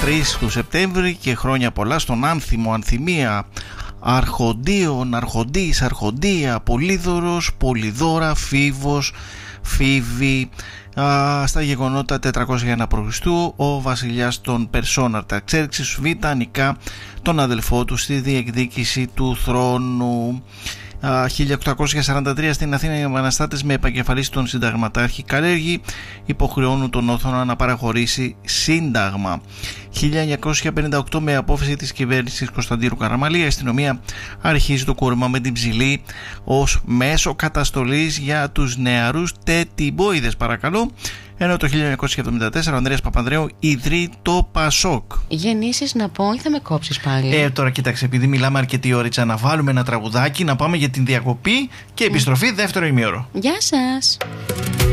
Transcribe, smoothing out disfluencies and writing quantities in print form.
13 του Σεπτέμβρη και χρόνια πολλά στον Άνθιμο, Ανθιμία, Αρχοντίων, Αρχοντής, Αρχοντία, Πολύδωρος, Πολυδώρα, Φίβος, Φίβη. Στα γεγονότα 401 π.Χ. ο βασιλιάς των Περσών Αρταξέρξης Β νικά τον αδελφό του στη διεκδίκηση του θρόνου. 1843 στην Αθήνα οι επαναστάτες με επακεφαλής τον συνταγματάρχη Καλέργη υποχρεώνουν τον Όθωνα να παραχωρήσει σύνταγμα. 1958 με απόφαση της κυβέρνησης Κωνσταντίνου Καραμαλή η αστυνομία αρχίζει το κούρεμα με την ψηλή ως μέσο καταστολής για τους νεαρούς τετιμπόιδες, παρακαλώ. Ενώ το 1974 ο Ανδρέας Παπανδρέου ιδρύει το Πασόκ. Γεννήσεις να πω ή θα με κόψεις πάλι? Τώρα κοίταξε, επειδή μιλάμε αρκετή ώριτσα, να βάλουμε ένα τραγουδάκι, να πάμε για την διακοπή και επιστροφή δεύτερο ημίωρο. Γεια σας.